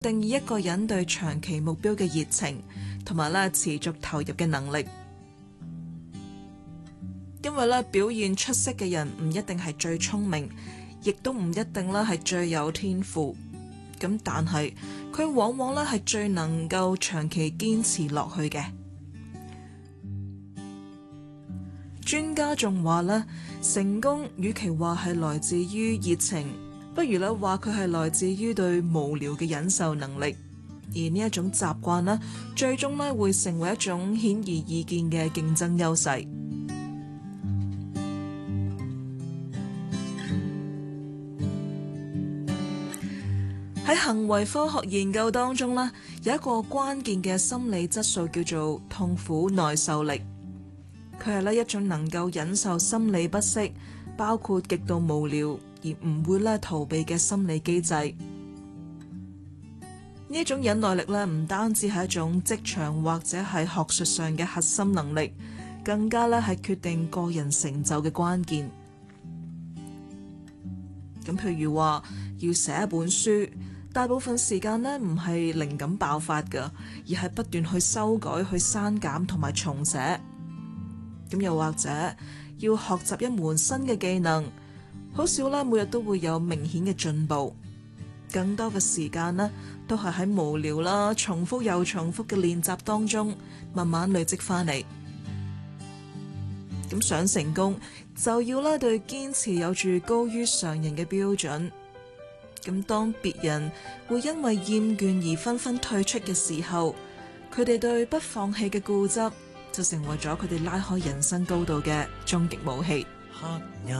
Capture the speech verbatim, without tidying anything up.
定義一個人對長期目標嘅熱情，同埋咧持續投入嘅能力。因為咧表現出色嘅人唔一定係最聰明，亦都唔一定咧係最有天賦。咁但係佢往往咧係最能夠長期堅持落去嘅。專家仲話咧，成功與其話係來自於熱情，不如咧話佢係來自於對無聊嘅忍受能力。而呢一種習慣咧，最終咧會成為一種顯而易見嘅競爭優勢。喺行為科學研究當中咧，有一個關鍵嘅心理質素叫做痛苦耐受力。佢係咧一種能夠忍受心理不適，包括極度無聊而唔會咧逃避嘅心理機制。呢一種忍耐力咧，唔單止係一種職場或者係學術上嘅核心能力，更加咧係決定個人成就嘅關鍵。咁譬如話要寫一本書，大部分時間咧唔係靈感爆發㗎，而係不斷去修改、去刪減同埋重寫。咁又或者要學習一門新嘅技能，好少啦，每日都會有明顯嘅進步。更多嘅時間呢，都係喺無聊啦、重複又重複嘅練習當中，慢慢累積翻嚟。咁想成功，就要啦對堅持有住高於常人嘅標準。咁當別人會因為厭倦而紛紛退出嘅時候，佢哋對不放棄嘅固執，就成為咗佢哋拉開人生高度嘅終極武器。 黑暗